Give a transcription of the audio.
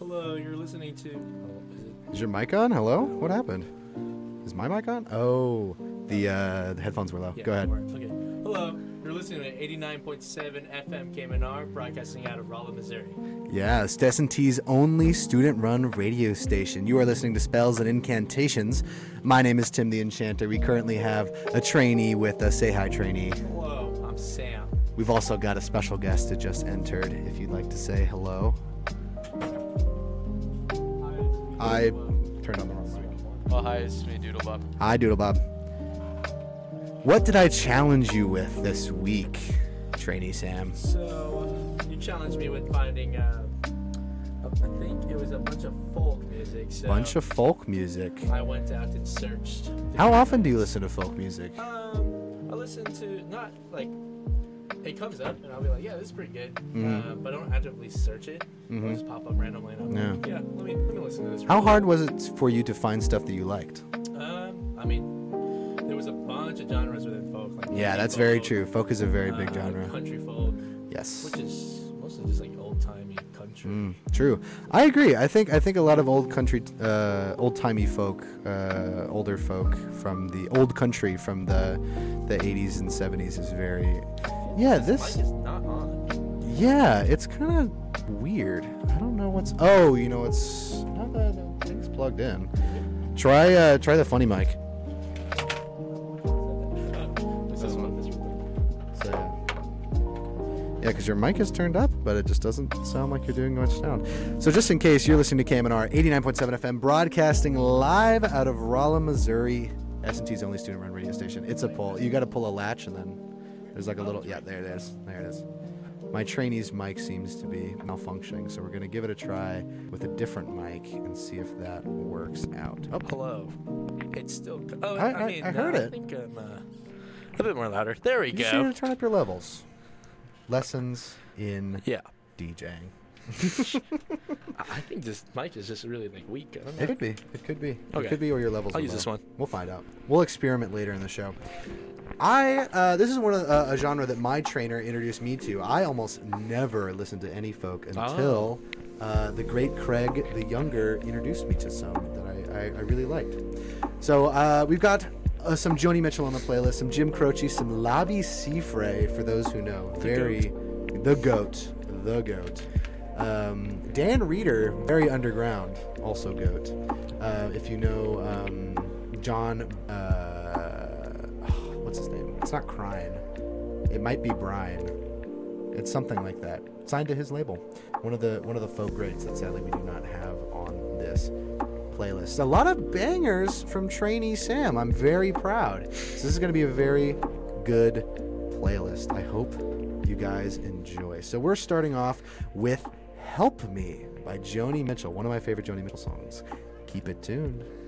Hello, you're listening to... Oh, Is your mic on? Hello? What happened? Is my mic on? Oh, the headphones were low. yeah, Go ahead. Okay. Hello, you're listening to 89.7 FM KMNR, broadcasting out of Rolla, Missouri. Yes, S&T's only student-run radio station. You are listening to Spells and Incantations. My name is Tim the Enchanter. We currently have a trainee with us. Say hi, trainee. Hello, I'm Sam. We've also got a special guest that just entered. If you'd like to say hello. I turned on the wrong mic. Oh, hi, it's me, Doodlebob. Hi, Doodlebob. What did I challenge you with this week, trainee Sam? So, you challenged me with finding, I think it was a bunch of folk music. So Bunch of folk music. I went out and searched. How often do you listen to folk music? I listen to, not like, it comes up and I'll be like, yeah, this is pretty good. Mhm. But I don't actively search it. It'll just pop up randomly and I'm like, yeah, let me listen to this. How hard was it for you to find stuff that you liked? I mean, there was a bunch of genres within folk. Like Yeah, indie that's very folk, true. Folk is a very big genre. Country folk, Yes. which is mostly just like old-timey country. True. I agree. I think a lot of old country, old-timey folk, older folk from the old country from the 80s and 70s is very... Yeah, this... Mic is not on. Yeah, it's kind of weird. I don't know what's... Oh, you know, it's... No, the thing's plugged in. Try the funny mic. This one. So, yeah, because your mic is turned up, but it just doesn't sound like you're doing much sound. So just in case, you're listening to KMNR 89.7 FM, broadcasting live out of Rolla, Missouri, S&T's only student-run radio station. It's a pull. You got to pull a latch, and then there's like a little... Yeah, there it is. There it is. My trainee's mic seems to be malfunctioning, so we're going to give it a try with a different mic and see if that works out. Oh, Hello. It's still... Oh, I mean, heard it. I think I'm a bit more louder. There we you just need go. to turn up your levels. Lessons in Yeah. DJing. I think this mic is just really like weak. I don't know. It could be. It could be. It Okay. could be, or your levels I'll are use low. this one. We'll find out. We'll experiment later in the show. This is one of a genre that my trainer introduced me to. I almost never listened to any folk until the great Craig the Younger introduced me to some that I really liked. So we've got some Joni Mitchell on the playlist, some Jim Croce, some Labi Siffre, for those who know. The goat. Dan Reeder, very underground, also goat. If you know John, what's his name? It's not Crine. It might be Brian. It's something like that. Signed to his label. One of the folk greats that sadly we do not have on this playlist. A lot of bangers from trainee Sam. I'm very proud. So this is going to be a very good playlist. I hope you guys enjoy. So we're starting off with Help Me by Joni Mitchell, one of my favorite Joni Mitchell songs. Keep it tuned.